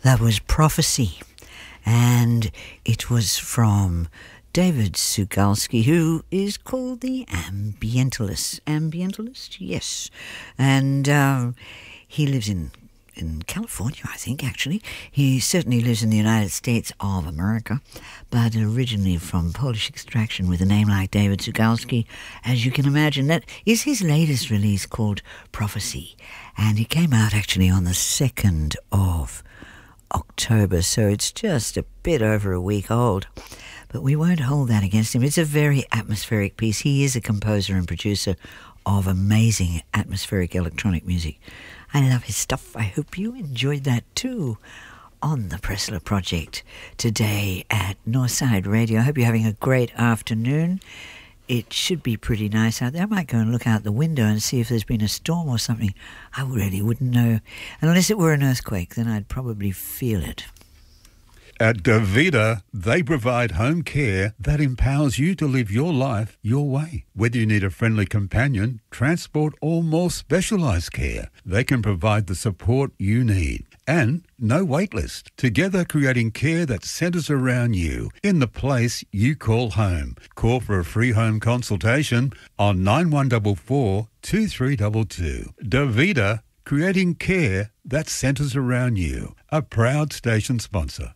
That was Prophecy, and it was from David Sugalski, who is called the Ambientalist. Ambientalist? Yes. And he lives in California, I think, actually. He certainly lives in the United States of America, but originally from Polish extraction with a name like David Sugalski. As you can imagine, that is his latest release called Prophecy, and it came out actually on the 2nd of October, so it's just a bit over a week old. But we won't hold that against him. It's a very atmospheric piece. He is a composer and producer of amazing atmospheric electronic music. I love his stuff. I hope you enjoyed that too on the Pressler Project today at Northside Radio. I hope you're having a great afternoon. It should be pretty nice out there. I might go and look out the window and see if there's been a storm or something. I really wouldn't know. Unless it were an earthquake, then I'd probably feel it. At Davida, they provide home care that empowers you to live your life your way. Whether you need a friendly companion, transport, or more specialised care, they can provide the support you need. And no wait list. Together creating care that centres around you in the place you call home. Call for a free home consultation on 9144 2322. Davida, creating care that centres around you. A proud station sponsor.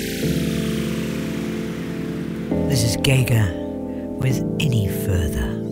This is Gaga with Any Further.